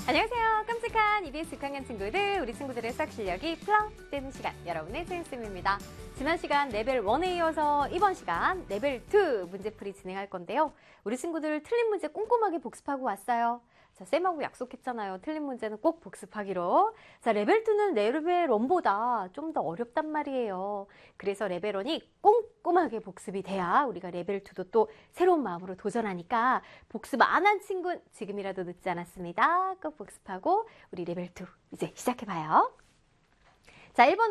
안녕하세요. 깜찍한 EBS 6학년 친구들, 우리 친구들의 수학 실력이 플러스되는 시간, 여러분의 쌤쌤입니다. 지난 시간 레벨 1에 이어서 이번 시간 레벨 2 문제풀이 진행할 건데요. 우리 친구들 틀린 문제 꼼꼼하게 복습하고 왔어요. 자, 쌤하고 약속했잖아요. 틀린 문제는 꼭 복습하기로. 자, 레벨 2는 레벨 1보다 좀 더 어렵단 말이에요. 그래서 레벨 1이 꼼꼼하게 복습이 돼야 우리가 레벨 2도 또 새로운 마음으로 도전하니까 복습 안 한 친구는 지금이라도 늦지 않았습니다. 꼭 복습하고 우리 레벨 2 이제 시작해봐요. 자, 1번